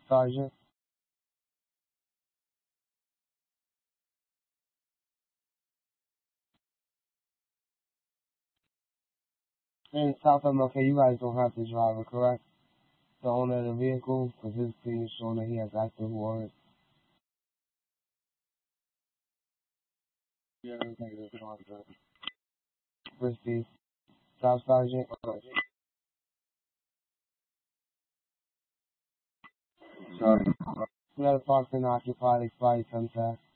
Sergeant. In South MLK, you guys don't have the driver, correct? The owner of the vehicle, because his thing is showing that he has active warrants. Yeah, everything on the Christie. Staff Sergeant. Sorry. Let a parked and occupied, expired contact.